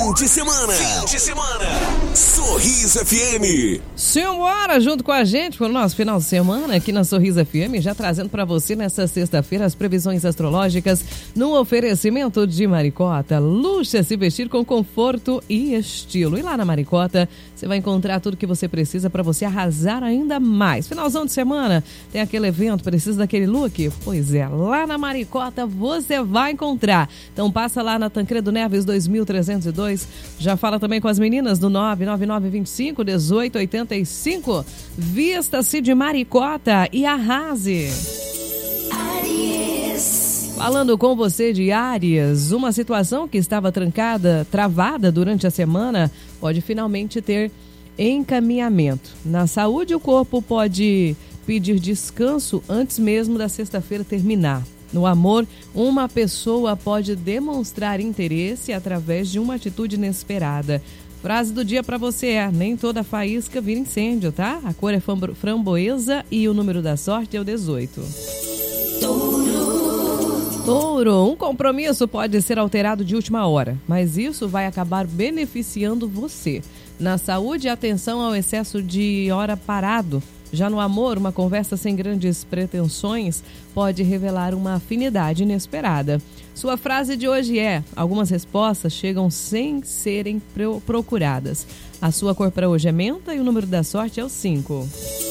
Fim de semana. Sorriso FM. Simbora junto com a gente pro nosso final de semana aqui na Sorriso FM, já trazendo para você nessa sexta-feira as previsões astrológicas no oferecimento de Maricota. Luxo é se vestir com conforto e estilo. E lá na Maricota você vai encontrar tudo que você precisa para você arrasar ainda mais. Finalzão de semana, tem aquele evento, precisa daquele look? Pois é, lá na Maricota você vai encontrar. Então passa lá na Tancredo Neves 2302, já fala também com as meninas do 99925-1885. Vista-se de Maricota e arrase. Falando com você de Áries, uma situação que estava travada durante a semana, pode finalmente ter encaminhamento. Na saúde, o corpo pode pedir descanso antes mesmo da sexta-feira terminar. No amor, uma pessoa pode demonstrar interesse através de uma atitude inesperada. Frase do dia para você é: nem toda faísca vira incêndio, tá? A cor é framboesa e o número da sorte é o 18. Touro, um compromisso pode ser alterado de última hora, mas isso vai acabar beneficiando você. Na saúde, atenção ao excesso de hora parado. Já no amor, uma conversa sem grandes pretensões pode revelar uma afinidade inesperada. Sua frase de hoje é: algumas respostas chegam sem serem procuradas. A sua cor para hoje é menta e o número da sorte é o 5.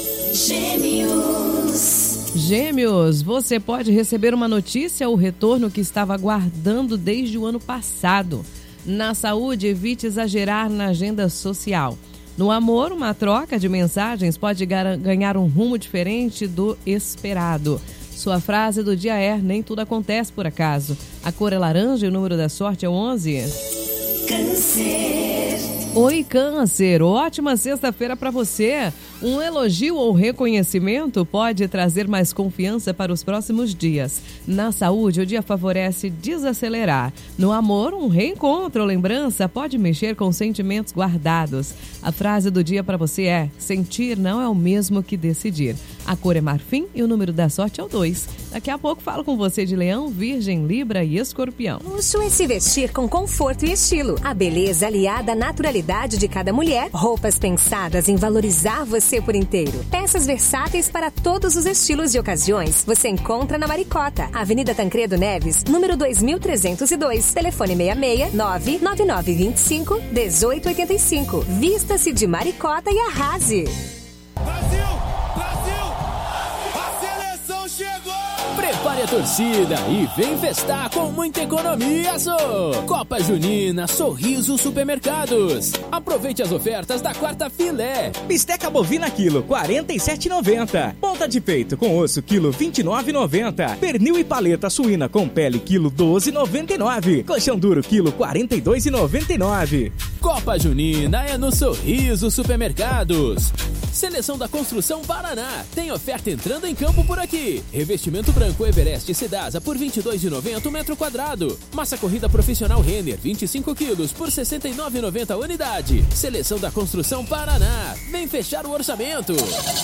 Gêmeos, você pode receber uma notícia ou retorno que estava aguardando desde o ano passado. Na saúde, evite exagerar na agenda social. No amor, uma troca de mensagens pode ganhar um rumo diferente do esperado. Sua frase do dia é: nem tudo acontece por acaso. A cor é laranja e o número da sorte é 11. Câncer. Oi, Câncer, ótima sexta-feira para você. Um elogio ou reconhecimento pode trazer mais confiança para os próximos dias. Na saúde, o dia favorece desacelerar. No amor, um reencontro ou lembrança pode mexer com sentimentos guardados. A frase do dia para você é: sentir não é o mesmo que decidir. A cor é marfim e o número da sorte é o 2. Daqui a pouco falo com você de Leão, Virgem, Libra e Escorpião. Luxo é se vestir com conforto e estilo. A beleza aliada à naturalidade de cada mulher. Roupas pensadas em valorizar você por inteiro. Peças versáteis para todos os estilos e ocasiões. Você encontra na Maricota, Avenida Tancredo Neves, número 2302. Telefone 66-99925-1885. Vista-se de Maricota e arrase. Prepare a torcida e vem festar com muita economia, Copa Junina Sorriso Supermercados. Aproveite as ofertas da quarta filé. Bisteca bovina quilo, R$ 47,90. Ponta de peito com osso, quilo, R$ 29,90. Pernil e paleta suína com pele, quilo, R$ 12,99. Colchão duro, quilo, R$ 42,99. Copa Junina é no Sorriso Supermercados. Seleção da Construção Paraná. Tem oferta entrando em campo por aqui. Revestimento branco Everest Sedasa por R$ 22,90 o metro quadrado. Massa corrida profissional Renner 25 quilos por R$ 69,90 a unidade. Seleção da Construção Paraná. Vem fechar o orçamento.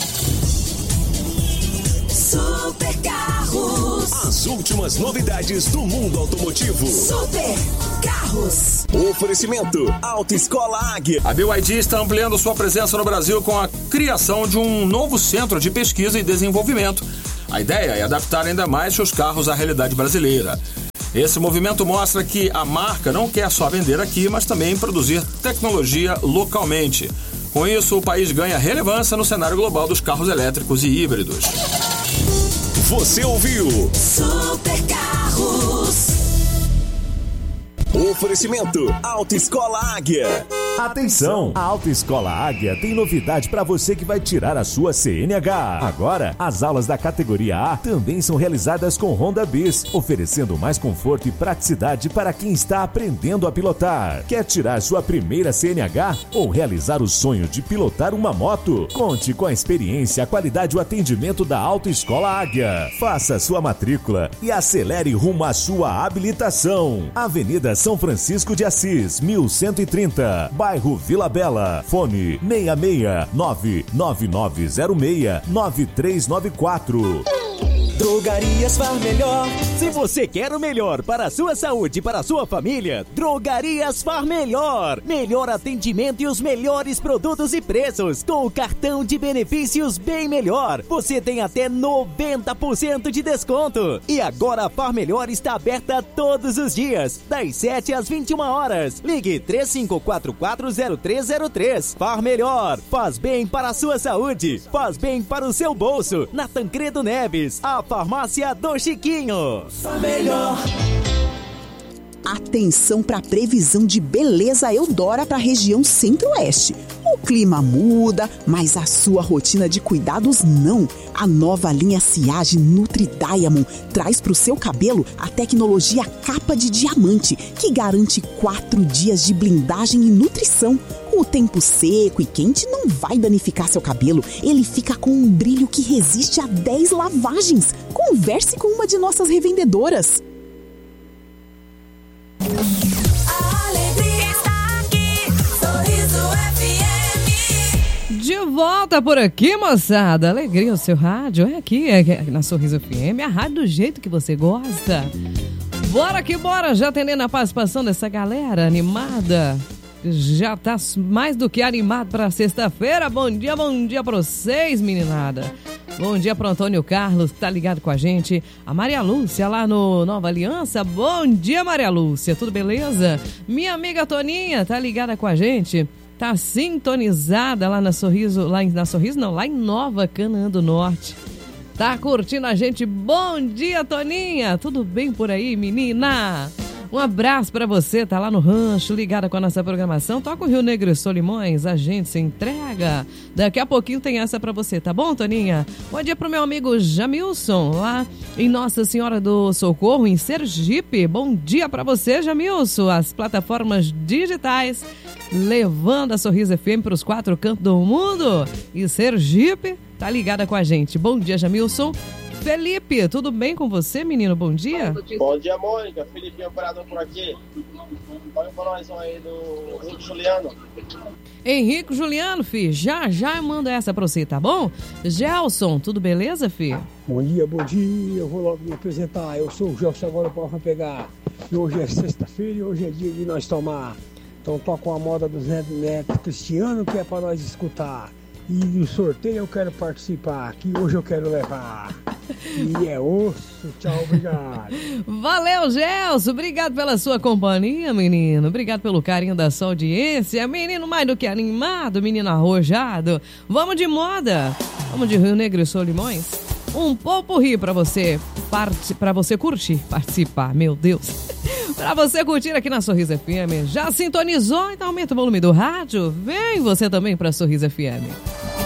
Super Carros. As últimas novidades do mundo automotivo. Super Carros. Oferecimento Autoescola Águia. A BYD está ampliando sua presença no Brasil com a criação de um novo centro de pesquisa e desenvolvimento. A ideia é adaptar ainda mais seus carros à realidade brasileira. Esse movimento mostra que a marca não quer só vender aqui, mas também produzir tecnologia localmente. Com isso, o país ganha relevância no cenário global dos carros elétricos e híbridos. Você ouviu Super Carros. Oferecimento Autoescola Águia. Atenção! A Autoescola Águia tem novidade para você que vai tirar a sua CNH. Agora, as aulas da categoria A também são realizadas com Honda Bis, oferecendo mais conforto e praticidade para quem está aprendendo a pilotar. Quer tirar sua primeira CNH ou realizar o sonho de pilotar uma moto? Conte com a experiência, a qualidade e o atendimento da Autoescola Águia. Faça sua matrícula e acelere rumo à sua habilitação. Avenida São Francisco de Assis, 1130, bairro Vila Bela. Fone 66 99906 9394. Drogarias Far Melhor. Se você quer o melhor para a sua saúde e para a sua família, Drogarias Far Melhor. Melhor atendimento e os melhores produtos e preços. Com o cartão de benefícios Bem Melhor, você tem até 90% de desconto. E agora a Far Melhor está aberta todos os dias, das 7 às 21 horas. Ligue 35440303. Far Melhor. Faz bem para a sua saúde. Faz bem para o seu bolso. Na Tancredo Neves, a farmácia do Chiquinho. Far Melhor. Atenção para a previsão de beleza Eudora para a região Centro-Oeste. O clima muda, mas a sua rotina de cuidados não. A nova linha Siage Nutri Diamond traz para o seu cabelo a tecnologia capa de diamante, que garante 4 dias de blindagem e nutrição. O tempo seco e quente não vai danificar seu cabelo. Ele fica com um brilho que resiste a 10 lavagens. Converse com uma de nossas revendedoras. De volta por aqui, moçada. Alegria, o seu rádio é aqui na Sorriso FM, a rádio do jeito que você gosta. Bora que bora, já atendendo a participação dessa galera animada. Já tá mais do que animado para sexta-feira. Bom dia pra vocês, meninada. Bom dia pro Antônio Carlos, que tá ligado com a gente. A Maria Lúcia, lá no Nova Aliança. Bom dia, Maria Lúcia, tudo beleza? Minha amiga Toninha, tá ligada com a gente. Tá sintonizada lá na Sorriso, lá em Nova Canaã do Norte. Tá curtindo a gente. Bom dia, Toninha. Tudo bem por aí, menina? Um abraço pra você, tá lá no rancho, ligada com a nossa programação. Toca o Rio Negro e Solimões, a gente se entrega. Daqui a pouquinho tem essa pra você, tá bom, Toninha? Bom dia pro meu amigo Jamilson, lá em Nossa Senhora do Socorro, em Sergipe. Bom dia pra você, Jamilson. As plataformas digitais levando a Sorriso FM pros 4 cantos do mundo. E Sergipe tá ligada com a gente. Bom dia, Jamilson. Felipe, tudo bem com você, menino? Bom dia. Bom dia, Mônica. Felipe, operador por aqui. Põe pra nós um aí do Henrique Juliano. Henrique Juliano, fi. Já eu mando essa pra você, tá bom? Gelson, tudo beleza, fi? Bom dia. Eu vou logo me apresentar. Eu sou o Gelson, agora para pegar. E hoje é sexta-feira e hoje é dia de nós tomar. Então toca a moda do Zé Neto Cristiano, que é pra nós escutar. E no sorteio eu quero participar, que hoje eu quero levar. E é osso, tchau, obrigado. Valeu, Gelson, obrigado pela sua companhia, menino. Obrigado pelo carinho da sua audiência. Menino mais do que animado, menino arrojado. Vamos de moda, vamos de Rio Negro e Solimões. Um popurrí pra você curtir, participar, meu Deus. Pra você curtir aqui na Sorriso FM. Já sintonizou? Então aumenta o volume do rádio. Vem você também pra Sorriso FM.